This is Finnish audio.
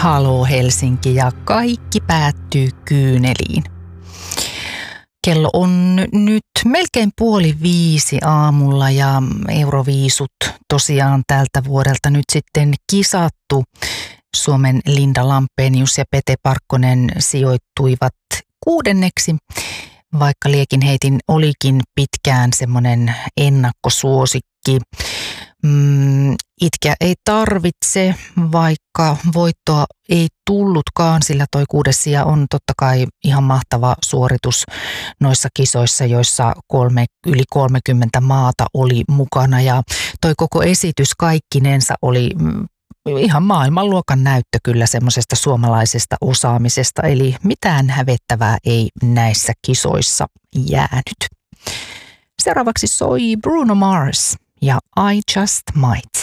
Halo Helsinki ja kaikki päättyy kyyneliin. Kello on nyt melkein 4:30 aamulla ja Euroviisut tosiaan tältä vuodelta nyt sitten kisattu. Suomen Linda Lampenius ja Pete Parkkonen sijoittuivat 6. vaikka Liekinheitin olikin pitkään semmoinen ennakkosuosikki. Itkeä ei tarvitse, vaikka voittoa ei tullutkaan, sillä toi 6. sija on totta kai ihan mahtava suoritus noissa kisoissa, joissa yli 30 maata oli mukana. Ja toi koko esitys kaikkinensa oli ihan maailmanluokan näyttö kyllä semmoisesta suomalaisesta osaamisesta, eli mitään hävettävää ei näissä kisoissa jäänyt. Seuraavaksi soi Bruno Mars ja I Just Might.